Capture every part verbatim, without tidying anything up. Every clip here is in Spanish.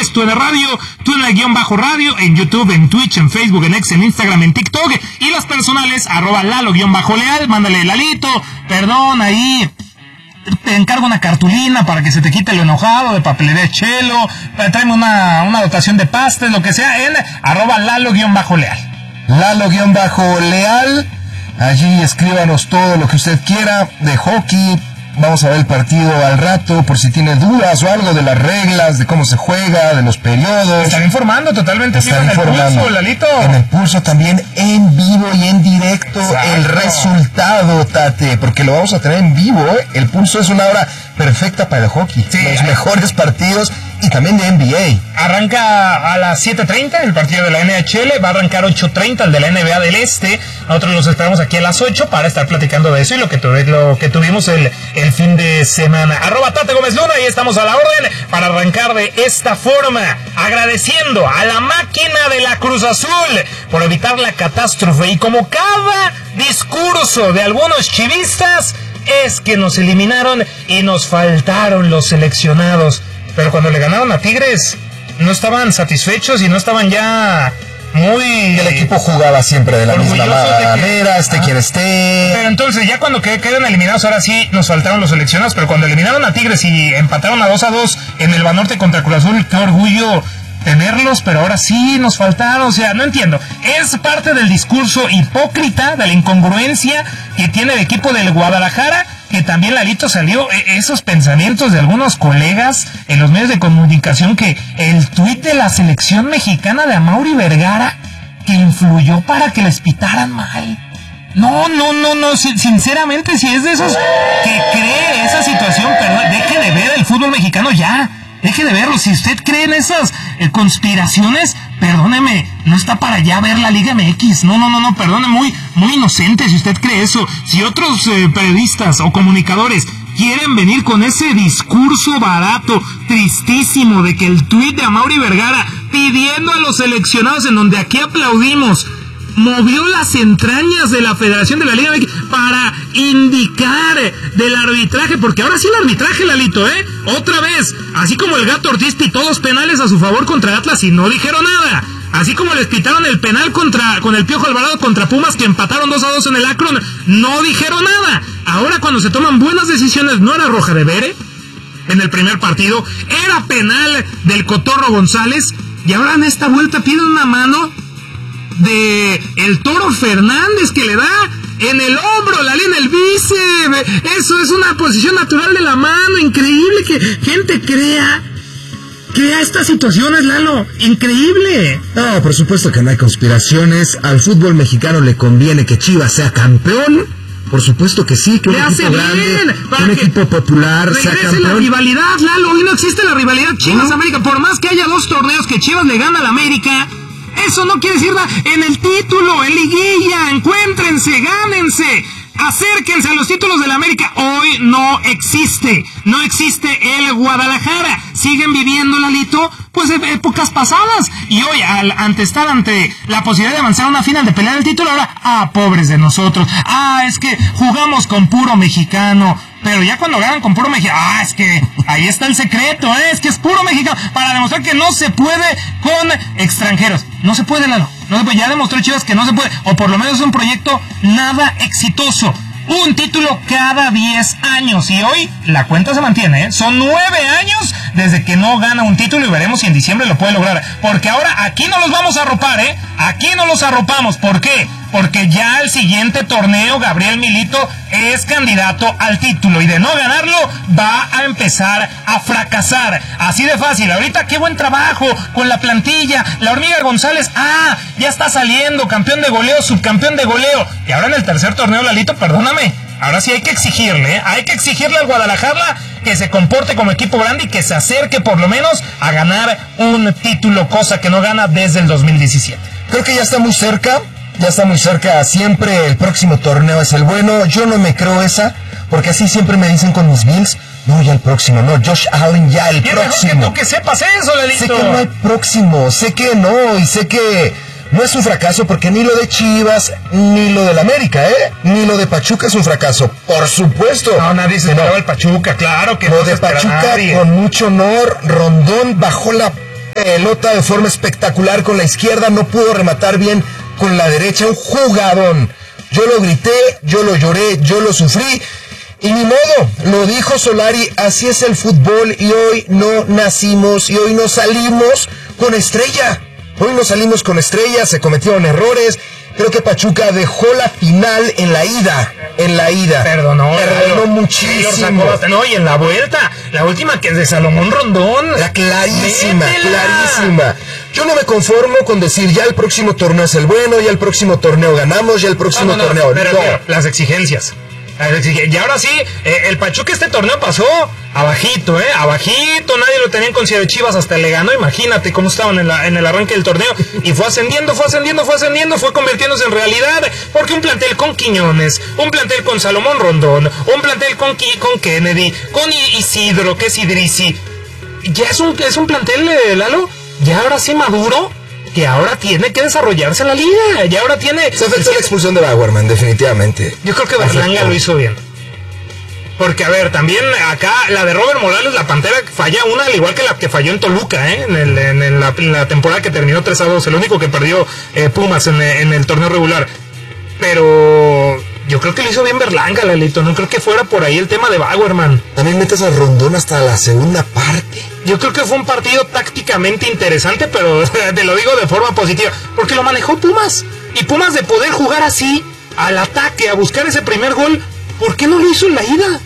es T U N Radio, T U N guión bajo radio, en YouTube, en Twitch, en Facebook, en X, en Instagram, en TikTok, y las personales, arroba Lalo guión bajo leal. Mándale, Lalito, perdón, ahí te encargo una cartulina para que se te quite lo enojado, de papelería Chelo, tráeme una, una dotación de pastes, lo que sea, en arroba Lalo guión bajo leal. Lalo guión bajo leal, allí escríbanos todo lo que usted quiera de hockey. Vamos a ver el partido al rato, por si tiene dudas o algo de las reglas, de cómo se juega, de los periodos. Están informando totalmente. Están informando. En el pulso, Lalito. En el pulso también, en vivo y en directo. Exacto. El resultado, Tate, porque lo vamos a tener en vivo, ¿eh? El pulso es una hora perfecta para el hockey. Sí, los mejores partidos y también de N B A. Arranca a las siete treinta el partido de la N H L, va a arrancar ocho treinta el de la N B A del Este. Nosotros los esperamos aquí a las ocho para estar platicando de eso y lo que, tuve, lo que tuvimos el, el fin de semana. Arroba Tate Gómez Luna, y estamos a la orden para arrancar de esta forma, agradeciendo a la máquina de la Cruz Azul por evitar la catástrofe. Y como cada discurso de algunos chivistas, es que nos eliminaron y nos faltaron los seleccionados. Pero cuando le ganaron a Tigres, no estaban satisfechos y no estaban ya muy... El equipo jugaba siempre de la misma manera, esté quien esté. Pero entonces, ya cuando quedan eliminados, ahora sí nos faltaron los seleccionados. Pero cuando eliminaron a Tigres y empataron a dos a dos en el Banorte contra Cruz Azul, qué orgullo tenerlos, pero ahora sí nos faltaron. O sea, no entiendo. Es parte del discurso hipócrita, de la incongruencia que tiene el equipo del Guadalajara, que también, Lalito, salió esos pensamientos de algunos colegas en los medios de comunicación, que el tuit de la selección mexicana de Amaury Vergara, que influyó para que les pitaran mal. No, no, no, no, sinceramente, si es de esos que cree esa situación, perdón, deje de ver el fútbol mexicano ya. Deje de verlo. Si usted cree en esas eh, conspiraciones, perdóneme, no está para allá ver la Liga M X. No, no, no, no, perdone, muy, muy inocente si usted cree eso. Si otros eh, periodistas o comunicadores quieren venir con ese discurso barato, tristísimo, de que el tuit de Amaury Vergara pidiendo a los seleccionados, en donde aquí aplaudimos, movió las entrañas de la Federación de la Liga M X para indicar del arbitraje, porque ahora sí el arbitraje, Lalito, ¿eh? Otra vez, así como el Gato Ortiz pitó dos penales a su favor contra Atlas y no dijeron nada, así como les pitaron el penal contra con el Piojo Alvarado contra Pumas, que empataron dos a dos en el Akron, no dijeron nada. Ahora, cuando se toman buenas decisiones, no era roja de Bere en el primer partido, era penal del Cotorro González, y ahora en esta vuelta piden una mano de el Toro Fernández, que le da en el hombro, la línea del bíceps. Eso es una posición natural de la mano. Increíble que gente crea crea estas situaciones, Lalo. Increíble. No, por supuesto que no hay conspiraciones. Al fútbol mexicano le conviene que Chivas sea campeón. Por supuesto que sí, que un equipo grande, un equipo popular sea campeón. La rivalidad, Lalo. Hoy no existe la rivalidad Chivas-América. Por más que haya dos torneos que Chivas le gana al América, eso no quiere decir nada. En el título, en liguilla, encuéntrense, gánense, acérquense a los títulos del América. Hoy no existe, no existe el Guadalajara. Siguen viviendo, Lalito, pues épocas pasadas. Y hoy, al ante estar ante la posibilidad de avanzar a una final, de pelear el título, ahora, ah, pobres de nosotros. Ah, es que jugamos con puro mexicano. Pero ya cuando ganan con puro mexicano, ah, es que ahí está el secreto, ¿eh? Es que es puro mexicano, para demostrar que no se puede con extranjeros. No se puede, Lalo. No se puede. Ya demostró Chivas que no se puede, o por lo menos es un proyecto nada exitoso. Un título cada diez años, y hoy la cuenta se mantiene, ¿eh? Son nueve años desde que no gana un título, y veremos si en diciembre lo puede lograr. Porque ahora aquí no los vamos a arropar, ¿eh? Aquí no los arropamos. ¿Por qué? Porque ya el siguiente torneo, Gabriel Milito es candidato al título, y de no ganarlo va a empezar a fracasar. Así de fácil. Ahorita qué buen trabajo con la plantilla. La Hormiga González, ah, ya está saliendo campeón de goleo, subcampeón de goleo. Y ahora en el tercer torneo, Lalito, perdóname, ahora sí hay que exigirle, ¿eh? Hay que exigirle al Guadalajara que se comporte como equipo grande y que se acerque por lo menos a ganar un título, cosa que no gana desde el dos mil diecisiete. Creo que ya está muy cerca. Ya está muy cerca, siempre el próximo torneo es el bueno. Yo no me creo esa, porque así siempre me dicen con mis Bills, no, ya el próximo, no, Josh Allen ya el y próximo. Es mejor que tú que sepas eso, Lalito. Sé que no hay próximo, sé que no, y sé que no es un fracaso, porque ni lo de Chivas, ni lo del América, ¿eh? Ni lo de Pachuca es un fracaso, por supuesto. No, nadie se esperaba el Pachuca, claro que lo no de se Pachuca, nadie. Con mucho honor, Rondón bajó la pelota de forma espectacular con la izquierda, no pudo rematar bien con la derecha, un jugadón. Yo lo grité, yo lo lloré, yo lo sufrí. Y ni modo, lo dijo Solari, así es el fútbol y hoy no nacimos y hoy no salimos con estrella. Hoy no salimos con estrella, se cometieron errores. Creo que Pachuca dejó la final en la ida, en la ida. Perdonó, Perdonó claro, muchísimo. Hasta, no, y en la vuelta, la última que es de Salomón Rondón. La clarísima, ¡Métela! clarísima. Yo no me conformo con decir ya el próximo torneo es el bueno, ya el próximo torneo ganamos, ya el próximo no, no, no, torneo... pero, no. pero, las exigencias. Y ahora sí, eh, el Pachuca este torneo pasó abajito, eh, abajito, nadie lo tenía en consideración. Chivas hasta le ganó, imagínate cómo estaban en, la, en el arranque del torneo. Y fue ascendiendo, fue ascendiendo, fue ascendiendo, fue convirtiéndose en realidad. Porque un plantel con Quiñones, un plantel con Salomón Rondón, un plantel con, con Kennedy, con Isidro, que es Idrisi. Ya es un, es un plantel, eh, Lalo, ya ahora sí maduro, que ahora tiene que desarrollarse en la liga. Ya ahora tiene... Se afectó la expulsión de Bauerman, definitivamente. Yo creo que Berlanga lo hizo bien. Porque, a ver, también acá la de Robert Morales, la Pantera, falla una, al igual que la que falló en Toluca, ¿eh? En, el, en, el, la, en la temporada que terminó tres a dos. El único que perdió eh, Pumas en, en el torneo regular. Pero yo creo que lo hizo bien Berlanga, Lalito. No creo que fuera por ahí el tema de Bauerman. También metes a Rondón hasta la segunda parte. Yo creo que fue un partido tácticamente interesante, pero te lo digo de forma positiva, porque lo manejó Pumas. Y Pumas, de poder jugar así, al ataque, a buscar ese primer gol, ¿por qué no lo hizo en la ida?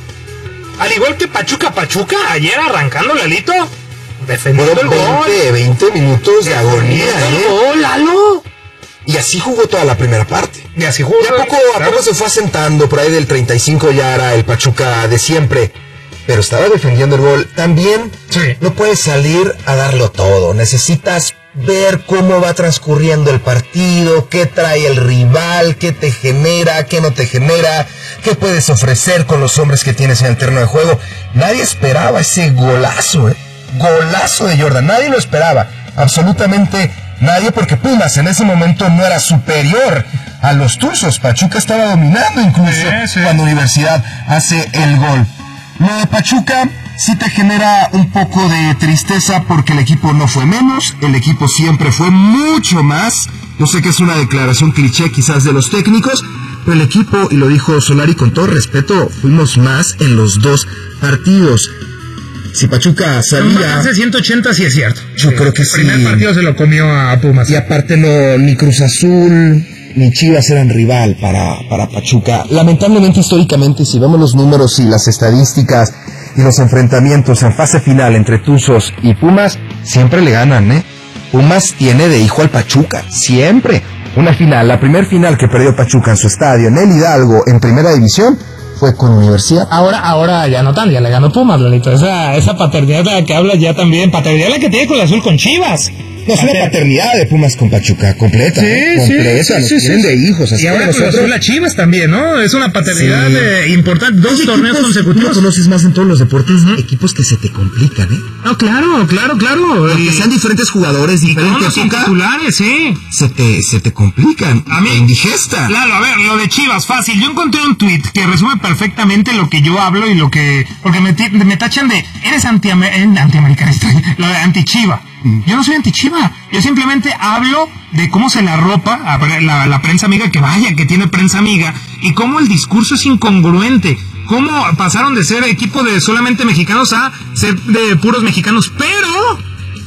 Al igual que Pachuca Pachuca, ayer arrancando, Lalito, defendiendo Bueno, el gol. veinte, veinte minutos de agonía, el ¿eh? gol, Lalo. Y así jugó toda la primera parte. Y así jugó. Y a poco, a claro. poco se fue asentando, por ahí del treinta y cinco ya era el Pachuca de siempre. Pero estaba defendiendo el gol. También Sí. no puedes salir a darlo todo. Necesitas ver cómo va transcurriendo el partido, qué trae el rival, qué te genera, qué no te genera, qué puedes ofrecer con los hombres que tienes en el terreno de juego. Nadie esperaba ese golazo, ¿eh? Golazo de Jordan. Nadie lo esperaba. Absolutamente nadie, porque Pumas en ese momento no era superior a los Tuzos. Pachuca estaba dominando incluso Sí, sí. cuando Universidad hace el gol. Lo de Pachuca sí te genera un poco de tristeza porque el equipo no fue menos, el equipo siempre fue mucho más. Yo sé que es una declaración cliché quizás de los técnicos, pero el equipo, y lo dijo Solari con todo respeto, fuimos más en los dos partidos. Si Pachuca salía... Hace ciento ochenta sí es cierto. Yo creo que el sí. El primer partido se lo comió a Pumas. Y aparte no, ni Cruz Azul ni Chivas eran rival para, para Pachuca. Lamentablemente, históricamente, si vemos los números y las estadísticas y los enfrentamientos en fase final entre Tuzos y Pumas, siempre le ganan, ¿eh? Pumas tiene de hijo al Pachuca, siempre. Una final, la primer final que perdió Pachuca en su estadio, en el Hidalgo, en primera división, fue con Universidad. Ahora, ahora ya no tan, ya le ganó Pumas, Lalito. Esa, esa paternidad de la que hablas ya también, paternidad la que tiene con el azul con Chivas. No, es una paternidad de Pumas con Pachuca, completa, Sí, ¿eh? sí, completa, sí, nos sí, tienen sí. de hijos, así Y ahora que con nosotros... las Chivas también, ¿no? Es una paternidad Sí. eh, importante, dos Hay torneos equipos, consecutivos. Tú lo conoces más en todos los deportes, uh-huh. Equipos que se te complican, ¿eh? No, claro, claro, claro. Aunque sean diferentes jugadores, diferentes titulares, sí. se te, se te complican. A mí, indigesta. Claro, a ver, lo de Chivas, fácil. Yo encontré un tuit que resume perfectamente lo que yo hablo y lo que... Porque me, me tachan de... Eres anti antiamericanista, lo de anti-Chiva. Mm. Yo no soy anti-Chiva. Yo simplemente hablo de cómo se la ropa a la, la prensa amiga, que vaya, que tiene prensa amiga, y cómo el discurso es incongruente. Cómo pasaron de ser equipo de solamente mexicanos a ser de puros mexicanos, pero...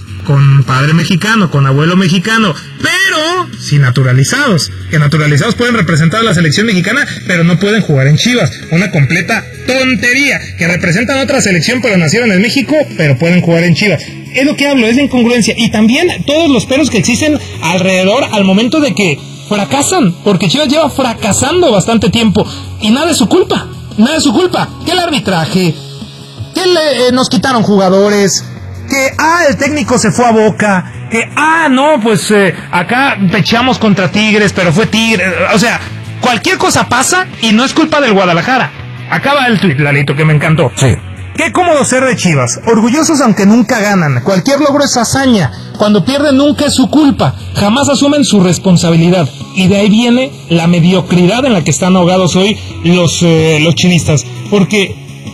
con padre mexicano, con abuelo mexicano, pero sin naturalizados, que naturalizados pueden representar a la selección mexicana, pero no pueden jugar en Chivas. Una completa tontería, que representan a otra selección, pero nacieron en México, pero pueden jugar en Chivas. Es lo que hablo, es de incongruencia. Y también todos los pelos que existen alrededor al momento de que fracasan, porque Chivas lleva fracasando bastante tiempo, y nada es su culpa, nada es su culpa. Que el arbitraje, que le, eh, nos quitaron jugadores, que, ah, el técnico se fue a Boca, que, ah, no, pues eh, acá pechamos contra Tigres, pero fue Tigres, o sea, cualquier cosa pasa y no es culpa del Guadalajara. Acaba el tuit, Lalito, que me encantó. Sí. Qué cómodo ser de Chivas, orgullosos aunque nunca ganan, cualquier logro es hazaña, cuando pierden nunca es su culpa, jamás asumen su responsabilidad, y de ahí viene la mediocridad en la que están ahogados hoy los, eh, los chivistas, porque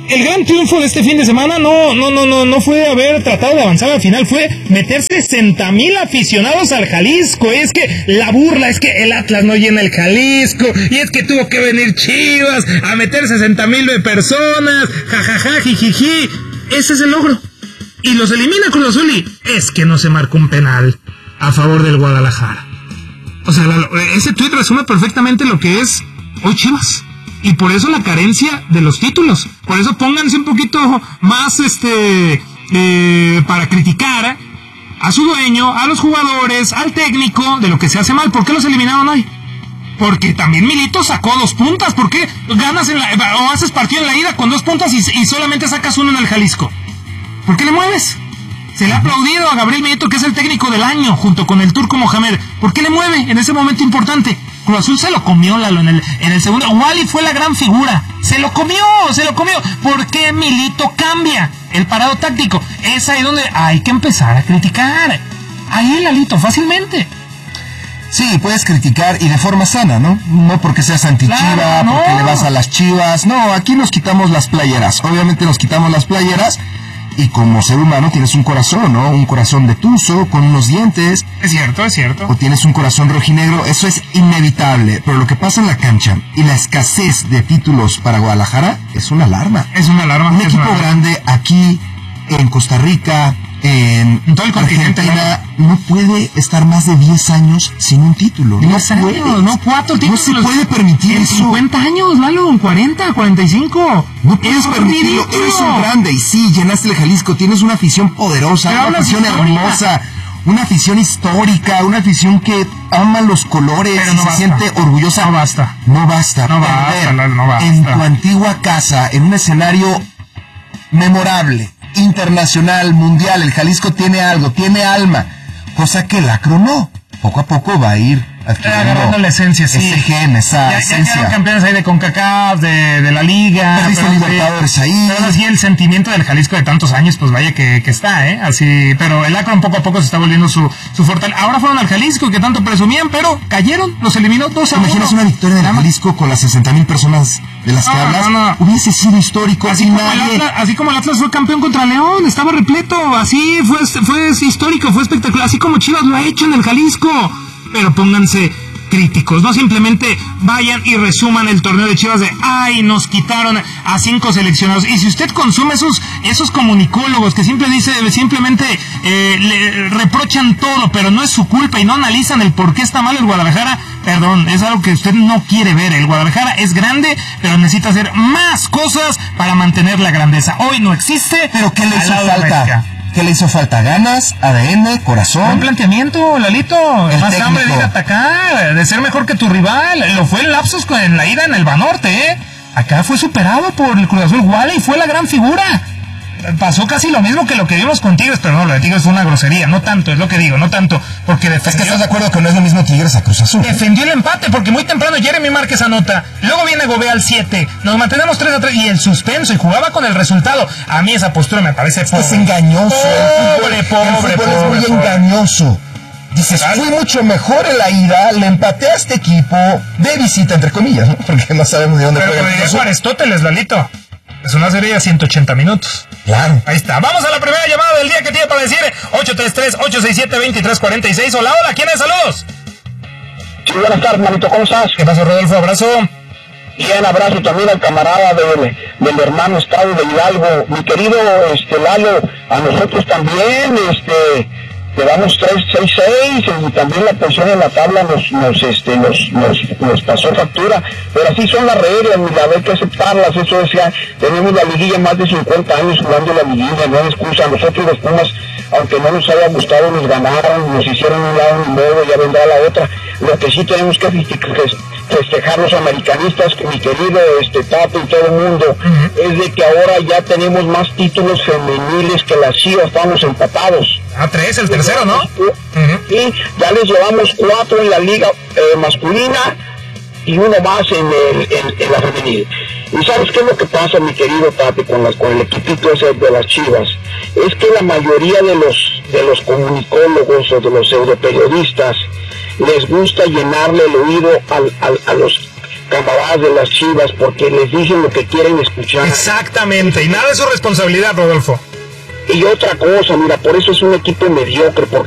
el gran triunfo de este fin de semana no, no, no, no, no fue haber tratado de avanzar al final, fue meter sesenta mil aficionados al Jalisco. Es que la burla es que el Atlas no llena el Jalisco, y es que tuvo que venir Chivas a meter sesenta mil personas, jajaja, jijiji. Ese es el logro. Y los elimina Cruz Azul y es que no se marcó un penal a favor del Guadalajara. O sea, la, ese tuit resume perfectamente lo que es hoy Chivas. Y por eso la carencia de los títulos. Por eso pónganse un poquito más este eh, para criticar a su dueño, a los jugadores, al técnico de lo que se hace mal. ¿Por qué los eliminaron hoy? Porque también Milito sacó dos puntas. ¿Por qué ganas en la, o haces partido en la ida con dos puntas y, y solamente sacas uno en el Jalisco? ¿Por qué le mueves? Se le ha aplaudido a Gabriel Milito, que es el técnico del año, junto con el Turco Mohamed. ¿Por qué le mueve en ese momento importante? Cruz Azul se lo comió, Lalo, en el, en el segundo. Wally fue la gran figura. Se lo comió, se lo comió. ¿Por qué Milito cambia el parado táctico? Es ahí donde hay que empezar a criticar. Ahí, Lalito, fácilmente. Sí, puedes criticar y de forma sana, ¿no? No porque seas anti-Chiva, claro, no. Porque le vas a las Chivas. No, aquí nos quitamos las playeras. Obviamente nos quitamos las playeras. Y como ser humano tienes un corazón, ¿no? Un corazón de tuzo, con unos dientes. Es cierto, es cierto. O tienes un corazón rojinegro, eso es inevitable. Pero lo que pasa en la cancha y la escasez de títulos para Guadalajara es una alarma. Es una alarma. Un equipo grande aquí, en Costa Rica, en, en todo el continente, Argentina, no puede estar más de diez años sin un título. diez años, puede. no cuatro títulos. No se puede permitir en eso. cincuenta años, Lalo, en cuarenta, cuarenta y cinco. No puedes permitirlo. Eres un grande y sí, llenaste el Jalisco. Tienes una afición poderosa, Pero una afición histórica. hermosa, una afición histórica, una afición que ama los colores Pero y no se basta. siente orgullosa. No basta. No basta. No basta, Lalo, no basta. En tu antigua casa, en un escenario memorable, internacional, mundial, el Jalisco tiene algo, tiene alma, cosa que el Acro no. Poco a poco va a ir agarrando la esencia, sí. Ese gen, esa ya, esencia. Ya quedaron campeones ahí de CONCACAF, de, de la Liga. Perdiste Libertadores sí, ahí. Pero así el sentimiento del Jalisco de tantos años, pues vaya que, que está, ¿eh? Así, pero el Akron poco a poco se está volviendo su, su fortaleza. Ahora fueron al Jalisco, que tanto presumían, pero cayeron, los eliminó dos a uno. ¿Imaginas una victoria del Jalisco con las sesenta mil personas de las que no, hablas? No, no. Hubiese sido histórico. Así como, nadie... Atlas, así como el Atlas fue campeón contra León, estaba repleto, así fue, fue histórico, fue espectacular, así como Chivas lo ha hecho en el Jalisco. Pero pónganse críticos, no simplemente vayan y resuman el torneo de Chivas de ay, nos quitaron a cinco seleccionados. Y si usted consume esos esos comunicólogos que siempre dice, simplemente eh, le reprochan todo, pero no es su culpa y no analizan el por qué está mal el Guadalajara, perdón, es algo que usted no quiere ver. El Guadalajara es grande, pero necesita hacer más cosas para mantener la grandeza. Hoy no existe. ¿Pero qué le hizo falta? ¿Qué le hizo falta? ¿Ganas? ¿A D N? ¿Corazón? Un planteamiento, Lalito. El más técnico. hambre de ir a atacar, de ser mejor que tu rival. Lo fue el lapsus en la ida en el Banorte, ¿eh? Acá fue superado por el Cruz Azul. Wally y fue la gran figura. Pasó casi lo mismo que lo que vimos con Tigres, pero no, lo de Tigres fue una grosería, no tanto, es lo que digo, no tanto, porque defendió... Es que estás de acuerdo que no es lo mismo Tigres a Cruz Azul. Defendió el empate, porque muy temprano Jeremy Márquez anota, luego viene Gobea al siete, nos mantenemos tres a tres, y el suspenso, y jugaba con el resultado. A mí esa postura me parece pobre. Es engañoso. Pobre, pobre, el fútbol pobre, es muy pobre. engañoso. Dices, fui mucho mejor en la ida, le empaté a este equipo de visita, entre comillas, ¿no? Porque no sabemos de dónde Pero juega el Cruz eso Azul. Aristóteles, Lalito. Es una serie de ciento ochenta minutos. Claro. Ahí está. Vamos a la primera llamada del día que tiene para decir ocho tres tres, ocho seis siete, dos tres cuatro seis. Hola, hola, ¿quién es? Saludos. Sí, buenas tardes, manito, ¿cómo estás? ¿Qué pasó, Rodolfo? Abrazo. Bien, abrazo también al camarada del, del hermano estado de Hidalgo. Mi querido este, Lalo, a nosotros también, este... le damos tres seis seis y también la posición en la tabla nos nos este nos nos, nos pasó factura, pero así son las reglas, mira, hay que aceptarlas. Eso decía, tenemos la liguilla más de cincuenta años jugando la liguilla, no hay excusa. Nosotros los Pumas, aunque no nos haya gustado, nos ganaron, nos hicieron un lado y luego ya vendrá la otra. Lo que sí tenemos que festejar los americanistas, que mi querido este Tato y todo el mundo, uh-huh. es de que ahora ya tenemos más títulos femeniles que las Chivas, estamos empatados. Ah, tres, el tercero, ¿no? Uh-huh. Y ya les llevamos cuatro en la liga eh, masculina y uno más en, el, en, en la femenil. ¿Y sabes qué es lo que pasa, mi querido Tati, con, las, con el equipito ese de las Chivas? Es que la mayoría de los, de los comunicólogos o de los pseudoperiodistas les gusta llenarle el oído al, al, a los camaradas de las Chivas porque les dicen lo que quieren escuchar. Exactamente, y nada es su responsabilidad, Rodolfo. Y otra cosa, mira, por eso es un equipo mediocre, porque